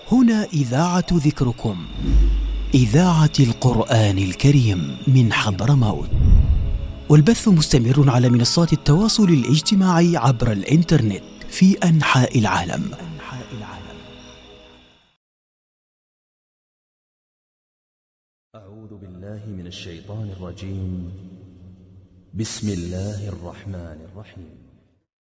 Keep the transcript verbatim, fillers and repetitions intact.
هنا إذاعة ذكركم، إذاعة القرآن الكريم من حضرموت، والبث مستمر على منصات التواصل الاجتماعي عبر الإنترنت في أنحاء العالم. أعوذ بالله من الشيطان الرجيم. بسم الله الرحمن الرحيم.